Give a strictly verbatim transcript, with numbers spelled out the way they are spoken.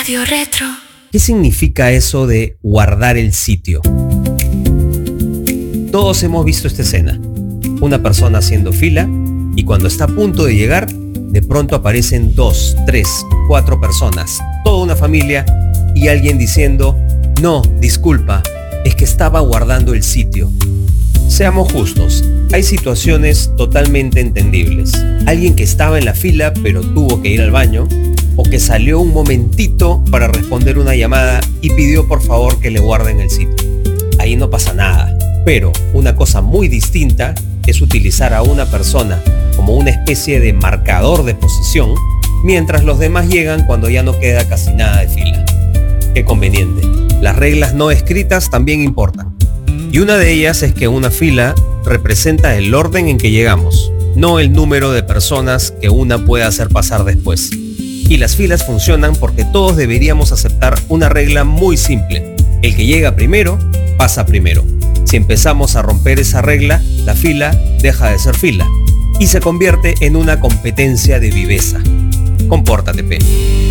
Radio Retro. ¿Qué significa eso de guardar el sitio? Todos hemos visto esta escena. Una persona haciendo fila y cuando está a punto de llegar, de pronto aparecen dos, tres, cuatro personas, toda una familia y alguien diciendo: no, disculpa, es que estaba guardando el sitio. Seamos justos, hay situaciones totalmente entendibles. Alguien que estaba en la fila pero tuvo que ir al baño, o que salió un momentito para responder una llamada y pidió por favor que le guarden el sitio. Ahí no pasa nada, pero una cosa muy distinta es utilizar a una persona como una especie de marcador de posición mientras los demás llegan cuando ya no queda casi nada de fila. Qué conveniente. Las reglas no escritas también importan. Y una de ellas es que una fila representa el orden en que llegamos, no el número de personas que una puede hacer pasar después. Y las filas funcionan porque todos deberíamos aceptar una regla muy simple. El que llega primero, pasa primero. Si empezamos a romper esa regla, la fila deja de ser fila y se convierte en una competencia de viveza. Compórtate, pe.